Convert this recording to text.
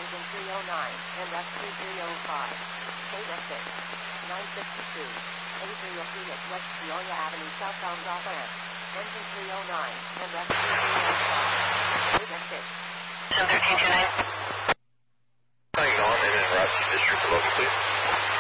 engine 309, NSC 305, Data 6, 952, 8303 at West Peoria Avenue, southbound off ramp, engine 309, NSC 305, Data 6. 101329. How you going? And then Rochester District, local, please.